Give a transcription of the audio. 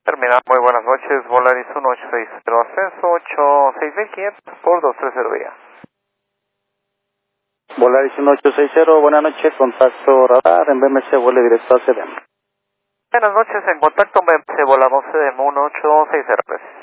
Terminal, muy buenas noches, Volaris 1860, ascenso 86.500 por 230 vía. Volaris 1860, buenas noches, contacto radar en BMC, vuelo directo a CDM. Buenas noches, en contacto BMC, volamos CDM 1860.